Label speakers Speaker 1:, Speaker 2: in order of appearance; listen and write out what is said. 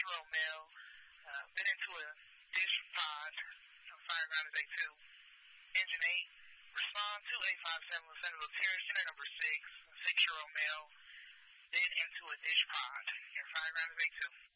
Speaker 1: 6-year-old male, been into a dish pod, fireground is A2. Engine 8, respond to 857 Los Angeles Terrace, unit number 6, 6-year-old male, been into a dish pod, and fireground is A2.